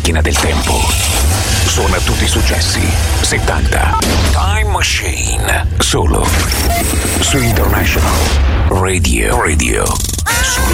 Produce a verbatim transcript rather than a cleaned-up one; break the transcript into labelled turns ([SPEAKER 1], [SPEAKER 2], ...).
[SPEAKER 1] macchina del tempo. Suona tutti i successi settanta. Time Machine. Solo su International Radio. Radio.